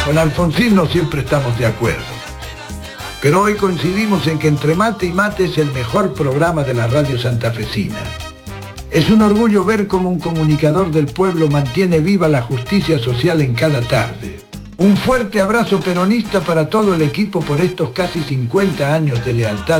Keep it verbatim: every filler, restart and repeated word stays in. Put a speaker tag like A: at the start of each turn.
A: Con Alfonsín no siempre estamos de acuerdo, pero hoy coincidimos en que Entre Mate y Mate es el mejor programa de la radio santafesina. Es un orgullo ver cómo un comunicador del pueblo mantiene viva la justicia social en cada tarde. Un fuerte abrazo peronista para todo el equipo por estos casi cincuenta años de lealtad